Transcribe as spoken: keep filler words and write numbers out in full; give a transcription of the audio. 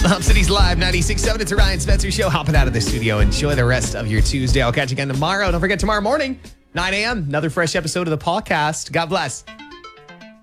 Hub City's Live ninety-six point seven. It's a Ryan Spencer Show. Hopping out of the studio. Enjoy the rest of your Tuesday. I'll catch you again tomorrow. Don't forget tomorrow morning, nine a.m. Another fresh episode of the podcast. God bless.